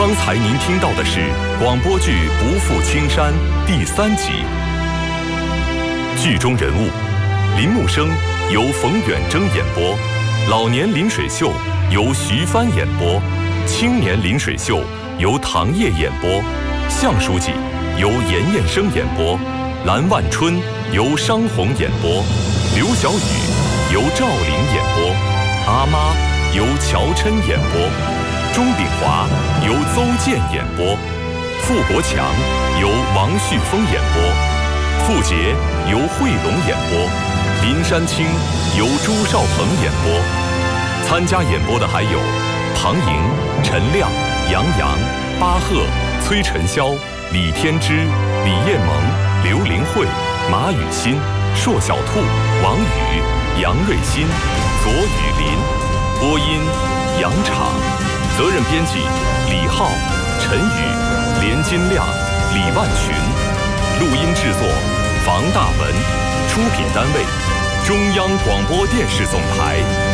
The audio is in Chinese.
刚才您听到的是广播剧《不负青山》第3集。剧中人物：林木生由冯远征演播，老年临水秀由徐帆演播，青年临水秀由唐烨演播，向书记由严彦生演播，蓝万春由商红演播，刘小雨由赵玲演播，阿妈由乔琛演播，钟炳华由邹健演播，傅国强由王旭峰演播，傅杰由惠龙演播，林山青由朱少鹏演播。参加演播的还有庞莹、陈亮、杨洋、巴赫、崔晨霄、李天之、李艳萌、刘玲慧、马雨欣、硕小兔、王宇、杨瑞新、左雨林。播音杨昶，责任编辑李浩、陈宇、连金亮、李万群，录音制作房大文，出品单位中央广播电视总台。